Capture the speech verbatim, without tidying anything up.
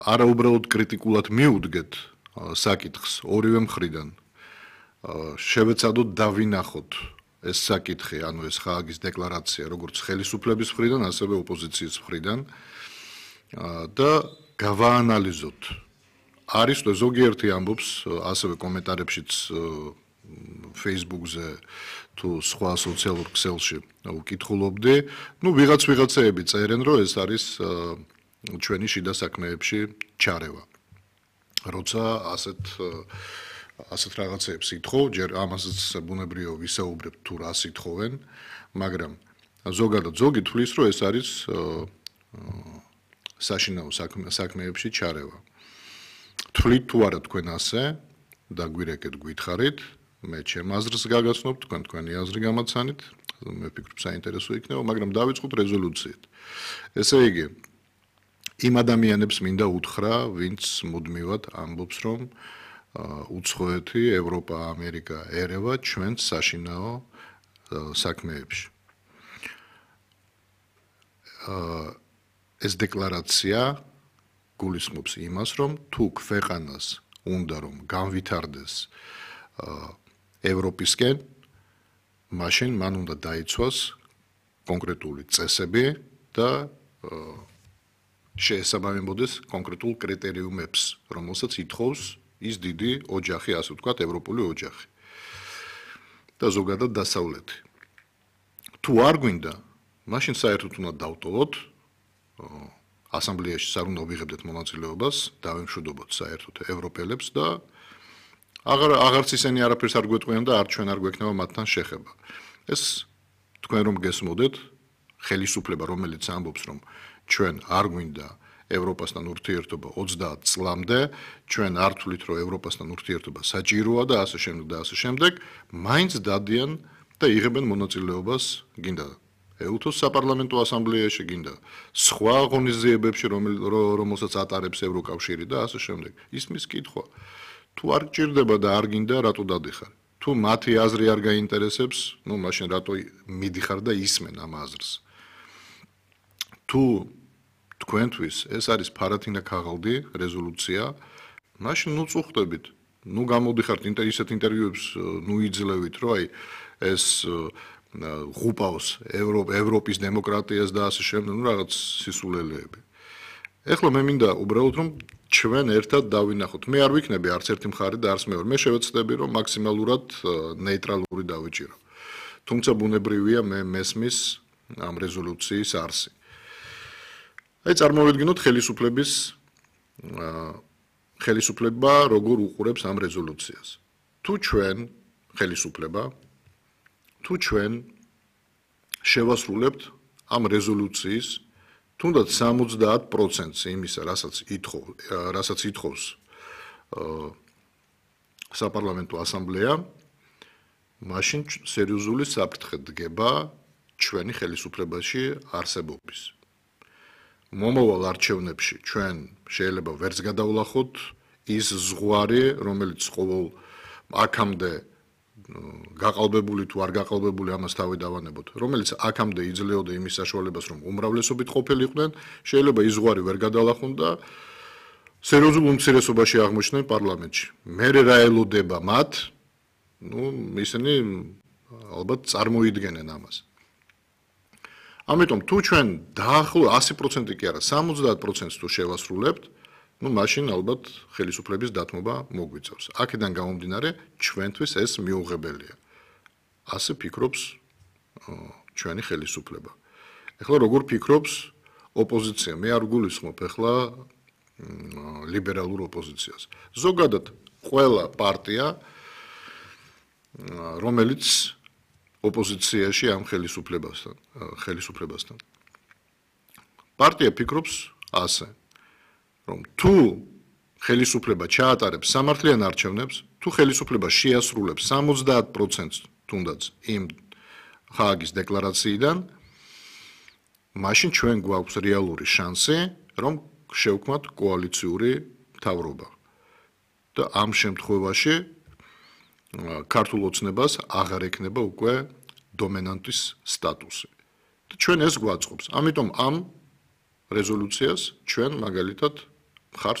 არა უბრალოდ კრიტიკულად მიუდგეთ საკითხს ორივე მხრიდან. შევეცადოთ დავინახოთ ეს საკითხი, ანუ ეს ხააგის დეკლარაცია, როგორც ხელისუფლების მხრიდან, ასევე ოპოზიციის მხრიდან და გავაანალიზოთ. არის თუ ზოგიერთი ამბობს, ასევე კომენტარებშიც Facebook-ზე თუ სხვა სოციალურ ქსელში ვკითხულობდი, ну ვიღაც ვიღაცეები წერენ, რომ ეს არის ჩვენი შიდა საქმეებში ჩარევა. როცა ასეთ ასეთ რაღაცებს ითხოვ, ჯერ ამასაც ბუნებრივია ვისაუბრებ თუ რას ითხოვენ, მაგრამ ზოგადად ზოგი თვლის, რომ ეს არის საშინაო საქმეებში ჩარევა. თვლით თუ არა თქვენ ასე, დაგვირეკეთ, გითხარით, მე ჩემ აზრს გაგაცნობთ, თქვენ თქვენი აზრი გამაცანით, მე ვფიქრობ საინტერესო იქნება, მაგრამ დავიწყოთ რეზოლუციით. ესე იგი, იმ ადამიანებს მინდა უთხრა, ვინც მუდმივად ამბობს, რომ უცხოეთი, ევროპა, ამერიკა ერევა ჩვენს საშინაო საქმეებში. ეს დეკლარაცია გულისხმობს იმას, რომ თუ ქვეყანას უნდა რომ განვითარდეს ევროპისკენ, მაშინ მან უნდა დაიცვას კონკრეტული წესები და შეესაბამებოდეს კონკრეტულ კრიტერიუმებს, რომელსაც ითხოვს ის დიდი ოჯახი, ასე ვთქვათ, ევროპული ოჯახი. და ზოგადად დასავლეთი. თუ არ გვინდა, მაშინ საერთოდ უნდა დავტოვოთ ასამბლეაში სარ უნდა ვიღებდეთ მონაწილეობას, დავემშვიდობოთ საერთოდ ევროპელებს და აღარ აღარც ისინი არაფერს არ გვეტყვიან და არ ჩვენ არ გვექნება მათთან შეხება. ეს თქვენ რომ გესმოდეთ, ხელისუფლება რომელიც ამბობს, რომ ჩვენ არ გვინდა ევროპასთან ურთიერთობა ოცდაათ წლამდე, ჩვენ არ თვლით, რომ ევროპასთან ურთიერთობა საჭიროა და ასე შემდეგ და ასე შემდეგ, მაინც დადიან და იღებენ მონაწილეობას გინდა ეუთოს საპარლამენტო ასამბლეაში, გინდა სხვა ღონისძიებებში, რომელსაც ატარებს ევროკავშირი და ასე შემდეგ. ისმის კითხვა, თუ არ გჭირდება და არ გინდა, რატო დადიხარ? თუ მათი აზრი არ გაინტერესებს, ну, მაშინ რატო მიდიხარ და ისმენ ამ აზრს? თუ თქვენთვის ეს არის ფარათინა ქაღალდი რეზოლუცია, მაშინ ნუ წუხდებით. ნუ გამოდიხართ ისეთ ინტერვიუებს, ნუ იძლევით, რომ აი ეს ღუპავს ევროპის დემოკრატიას და ასე შემდეგ, ნუ რაღაც სისულელეები. ეხლა მე მინდა უბრალოდ რომ ჩვენ ერთად დავინახოთ. მე არ ვიქნები არც ერთი მხარე და არც მეორე. მე შევეცდები რომ მაქსიმალურად ნეიტრალური დავიჭირო. თუმცა ბუნებრივია მე მესმის ამ რეზოლუციის არსი. აი წარმოვიდგინოთ ხელისუფლების ხელისუფლება როგორ უყურებს ამ რეზოლუციას. თუ ჩვენ ხელისუფლება თუ ჩვენ შევასრულებთ ამ რეზოლუციის თუნდაც სამოცდაათ პროცენტს იმისა, რასაც ითხოვ, რასაც ითხოვს საპარლამენტო ასამბლეა, მაშინ სერიოზული საფრთხე დგება ჩვენი ხელისუფლებაში არსებობის. მომავალ არჩევნებში ჩვენ შეიძლება ვერც გადავლახოთ ის ზღვარი, რომელიც ყოველ აქამდე გაყალბებული თუ არ გაყალბებული ამას თავი დავანებოთ, რომელიც აქამდე იძლეოდა იმის საშუალებას, რომ უმრავლესობით ყოფილიყვნენ, შეიძლება ის ზღვარი ვერ გადალახონ და სერიოზულ უმცირესობაში აღმოჩნდნენ პარლამენტში. მერე რა ელოდება მათ, ну, ისინი ალბათ წარმოიდგენენ ამას. ამიტომ თუ ჩვენ დაახლოებით ასი პროცენტი კი არა, სამოცდაათ პროცენტს თუ შევასრულებთ, ну, მაშინ ალბათ ხელისუფლების დათმობა მოგვიწევს. აქედან გამომდინარე, ჩვენთვის ეს მიუღებელია. ასე ფიქრობს ჩვენი ხელისუფლება. ეხლა როგორ ფიქრობს ოპოზიცია? მე არ გულისხმობ ეხლა ლიბერალურ ოპოზიციას. ზოგადად ყველა პარტია, რომელიც ოპოზიციაში ამ ხელისუფლებასთან, ხელისუფლებასთან. პარტია ფიქრობს ასე, რომ თუ ხელისუფლება ჩაატარებს სამართლიან არჩევნებს, თუ ხელისუფლება შეასრულებს სამოცდაათ პროცენტს თუნდაც იმ ხააგის დეკლარაციიდან, მაშინ ჩვენ გვაქვს რეალური შანსი, რომ შევქმნათ კოალიციური მთავრობა. და ამ შემთხვევაში ქართულ ოცნებას აღარ ექნება უკვე დომინანტის სტატუსი. და ჩვენ ეს გვაწყობს. ამიტომ ამ რეზოლუციას ჩვენ მაგალითად მხარს